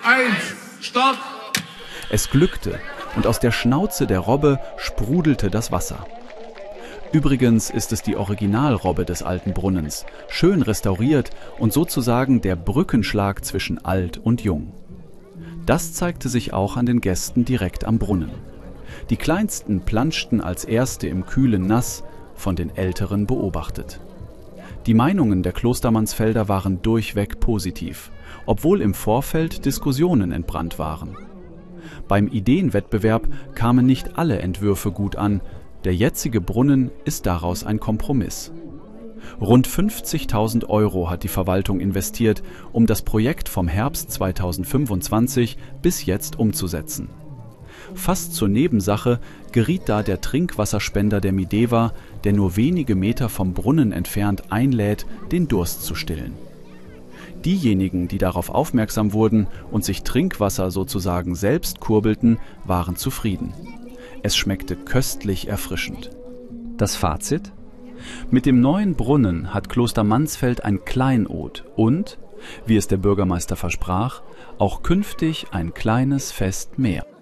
1, Start! Es glückte und aus der Schnauze der Robbe sprudelte das Wasser. Übrigens ist es die Originalrobbe des alten Brunnens, schön restauriert und sozusagen der Brückenschlag zwischen alt und jung. Das zeigte sich auch an den Gästen direkt am Brunnen. Die Kleinsten planschten als Erste im kühlen Nass, von den Älteren beobachtet. Die Meinungen der Klostermannsfelder waren durchweg positiv, obwohl im Vorfeld Diskussionen entbrannt waren. Beim Ideenwettbewerb kamen nicht alle Entwürfe gut an. Der jetzige Brunnen ist daraus ein Kompromiss. Rund 50.000 € hat die Verwaltung investiert, um das Projekt vom Herbst 2025 bis jetzt umzusetzen. Fast zur Nebensache geriet da der Trinkwasserspender der Mideva, der nur wenige Meter vom Brunnen entfernt einlädt, den Durst zu stillen. Diejenigen, die darauf aufmerksam wurden und sich Trinkwasser sozusagen selbst kurbelten, waren zufrieden. Es schmeckte köstlich erfrischend. Das Fazit? Mit dem neuen Brunnen hat Kloster Mansfeld ein Kleinod und, wie es der Bürgermeister versprach, auch künftig ein kleines Fest mehr.